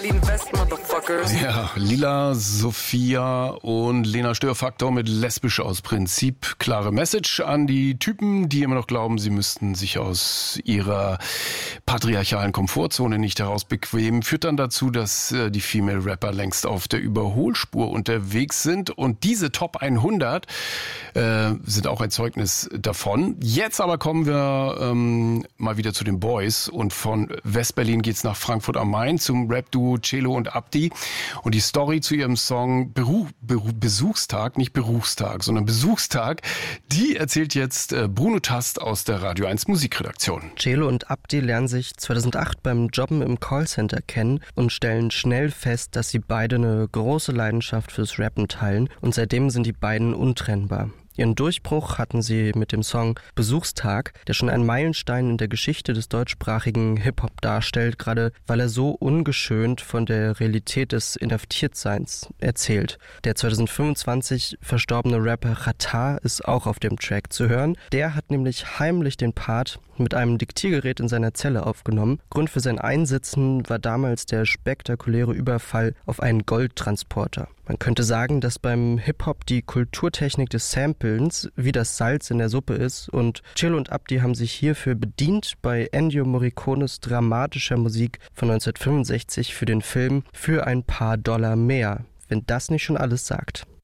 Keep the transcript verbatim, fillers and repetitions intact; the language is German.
Ja, Lila, Sophia und Lena Störfaktor mit Lesbisch aus Prinzip. Klare Message an die Typen, die immer noch glauben, sie müssten sich aus ihrer patriarchalen Komfortzone nicht heraus bequemen. Führt dann dazu, dass äh, die Female Rapper längst auf der Überholspur unterwegs sind. Und diese Top hundert äh, sind auch ein Zeugnis davon. Jetzt aber kommen wir ähm, mal wieder zu den Boys. Und von West-Berlin geht's nach Frankfurt am Main zum Rap-Duo Celo und Abdi. Und die Story zu ihrem Song Beru- Beru- Besuchstag, nicht Berufstag, sondern Besuchstag, die erzählt jetzt äh, Bruno Tast aus der Radio eins Musikredaktion. Celo und Abdi lernen sich zweitausendacht beim Jobben im Callcenter kennen und stellen schnell fest, dass sie beide eine große Leidenschaft fürs Rappen teilen und seitdem sind die beiden untrennbar. Ihren Durchbruch hatten sie mit dem Song Besuchstag, der schon einen Meilenstein in der Geschichte des deutschsprachigen Hip-Hop darstellt, gerade weil er so ungeschönt von der Realität des Inhaftiertseins erzählt. Der zweitausendfünfundzwanzig verstorbene Rapper Xatar ist auch auf dem Track zu hören. Der hat nämlich heimlich den Part mit einem Diktiergerät in seiner Zelle aufgenommen. Grund für sein Einsitzen war damals der spektakuläre Überfall auf einen Goldtransporter. Man könnte sagen, dass beim Hip-Hop die Kulturtechnik des Samplens wie das Salz in der Suppe ist und Celo und Abdi haben sich hierfür bedient bei Ennio Morricones dramatischer Musik von neunzehnhundertfünfundsechzig für den Film Für ein paar Dollar mehr, wenn das nicht schon alles sagt.